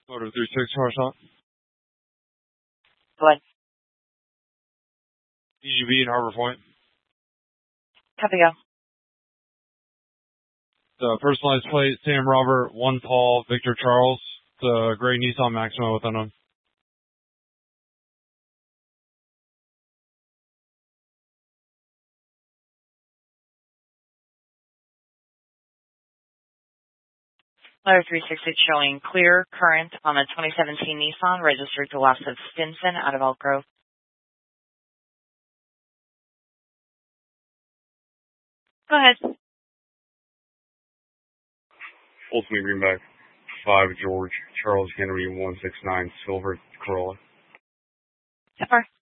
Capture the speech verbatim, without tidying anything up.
Motor three six, car shot. What? D G B in Harbor Point. Copy, go. The personalized plate, Sam Robert, one Paul, Victor Charles. The gray Nissan Maxima with unknown. Letter three six eight showing clear current on a twenty seventeen Nissan registered to loss of Stinson out of Elk Grove. Go ahead. Ultimate Greenback, five George, Charles Henry, one six nine, Silver Corolla. So far.